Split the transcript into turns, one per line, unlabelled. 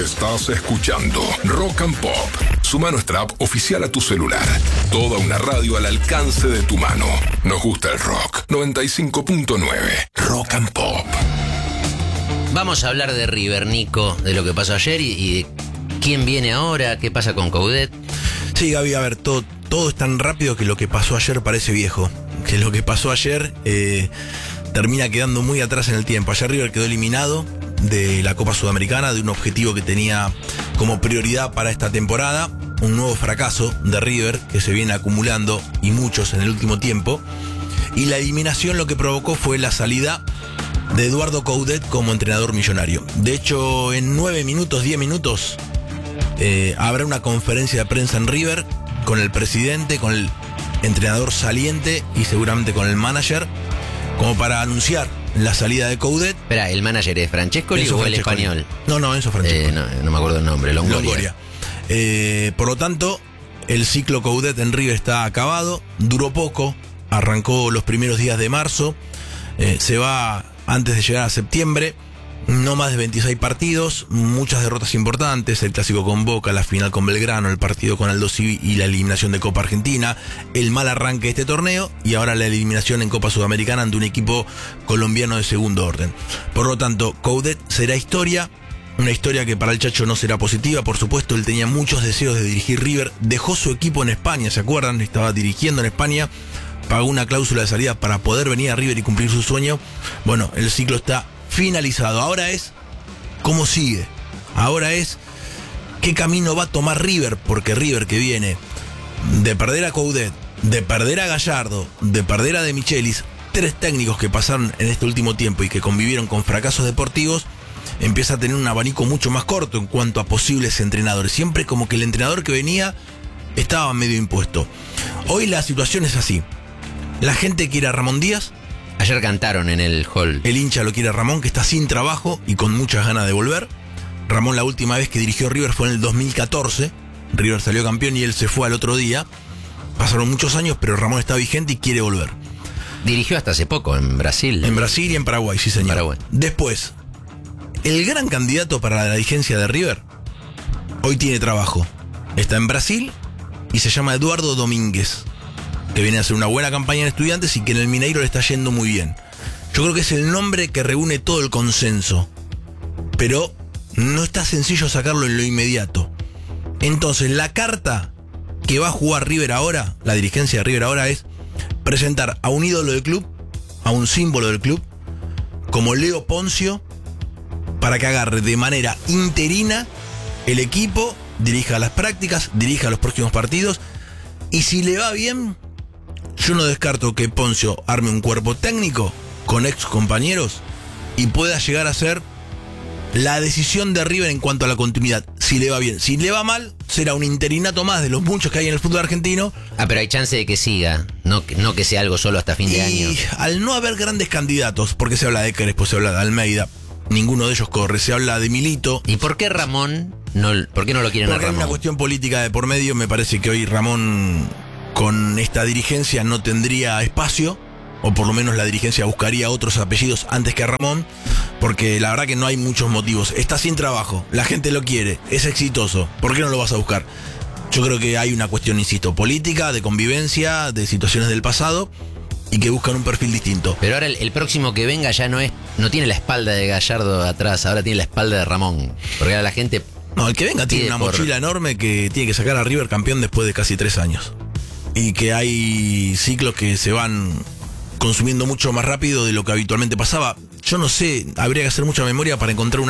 Estás escuchando Rock and Pop. Suma nuestra app oficial a tu celular. Toda una radio al alcance de tu mano. Nos gusta el rock. 95.9 Rock and Pop.
Vamos a hablar de River, Nico, de lo que pasó ayer y de quién viene ahora, qué pasa con Coudet.
Sí, Gaby, a ver, todo es tan rápido que lo que pasó ayer parece viejo. Que lo que pasó ayer termina quedando muy atrás en el tiempo. Ayer River quedó eliminado de la Copa Sudamericana, de un objetivo que tenía como prioridad para esta temporada. Un nuevo fracaso de River que se viene acumulando, y muchos en el último tiempo. Y la eliminación lo que provocó fue la salida de Eduardo Coudet como entrenador millonario. De hecho, en 9 minutos, 10 minutos, habrá una conferencia de prensa en River con el presidente, con el entrenador saliente y seguramente con el manager, como para anunciar la salida de Coudet.
Espera, ¿el manager es Francescoli o el español?
No, Enzo Francescoli.
No me acuerdo el nombre, Longoria.
Por lo tanto, el ciclo Coudet en River está acabado. Duró poco, arrancó los primeros días de marzo, se va antes de llegar a septiembre. No más de 26 partidos, muchas derrotas importantes, el clásico con Boca, la final con Belgrano, el partido con Aldo Civi y la eliminación de Copa Argentina, el mal arranque de este torneo y ahora la eliminación en Copa Sudamericana ante un equipo colombiano de segundo orden. Por lo tanto, Coudet será historia, una historia que para el Chacho no será positiva. Por supuesto, él tenía muchos deseos de dirigir River, dejó su equipo en España, ¿se acuerdan? Estaba dirigiendo en España, pagó una cláusula de salida para poder venir a River y cumplir su sueño. Bueno, el ciclo está finalizado. Ahora es cómo sigue. Ahora es qué camino va a tomar River, porque River, que viene de perder a Coudet, de perder a Gallardo, de perder a De Michelis, 3 técnicos que pasaron en este último tiempo y que convivieron con fracasos deportivos, empieza a tener un abanico mucho más corto en cuanto a posibles entrenadores. Siempre como que el entrenador que venía estaba medio impuesto. Hoy la situación es así. La gente quiere a Ramón Díaz.
Ayer cantaron en el hall.
El hincha lo quiere a Ramón, que está sin trabajo y con muchas ganas de volver. Ramón, la última vez que dirigió River fue en el 2014. River salió campeón y él se fue al otro día. Pasaron muchos años, pero Ramón está vigente y quiere volver.
Dirigió hasta hace poco en Brasil.
En Brasil y en Paraguay, sí señor.
Paraguay.
Después, el gran candidato para la dirigencia de River hoy tiene trabajo. Está en Brasil y se llama Eduardo Domínguez, que viene a hacer una buena campaña en Estudiantes y que en el Mineiro le está yendo muy bien. Yo creo que es el nombre que reúne todo el consenso, pero no está sencillo sacarlo en lo inmediato. Entonces, la carta que va a jugar River ahora, la dirigencia de River ahora, es presentar a un ídolo del club, a un símbolo del club, como Leo Poncio, para que agarre de manera interina el equipo, dirija las prácticas, dirija los próximos partidos, y si le va bien, yo no descarto que Poncio arme un cuerpo técnico con ex compañeros y pueda llegar a ser la decisión de River en cuanto a la continuidad. Si le va bien. Si le va mal, será un interinato más de los muchos que hay en el fútbol argentino.
Pero hay chance de que siga, no que sea algo solo hasta fin de año.
Y al no haber grandes candidatos, porque se habla de Crespo, se habla de Almeida, ninguno de ellos corre, se habla de Milito.
¿Y por qué Ramón? ¿Por qué no lo quieren a Ramón?
Porque hay una cuestión política de por medio. Me parece que hoy Ramón, con esta dirigencia, no tendría espacio, o por lo menos la dirigencia buscaría otros apellidos antes que a Ramón, porque la verdad que no hay muchos motivos. Está sin trabajo, la gente lo quiere, es exitoso, ¿por qué no lo vas a buscar? Yo creo que hay una cuestión, insisto, política, de convivencia, de situaciones del pasado, y que buscan un perfil distinto.
Pero ahora el próximo que venga ya no tiene la espalda de Gallardo atrás, ahora tiene la espalda de Ramón, porque ahora la gente...
No, el que venga tiene una mochila enorme que tiene que sacar a River campeón después de casi 3 años. Y que hay ciclos que se van consumiendo mucho más rápido de lo que habitualmente pasaba. Yo no sé, habría que hacer mucha memoria para encontrar